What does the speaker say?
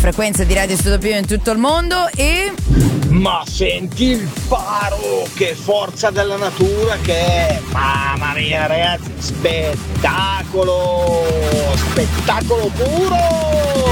frequenze di Radio Studio Più in tutto il mondo. E ma senti il faro, che forza della natura che è, mamma mia ragazzi, spettacolo puro.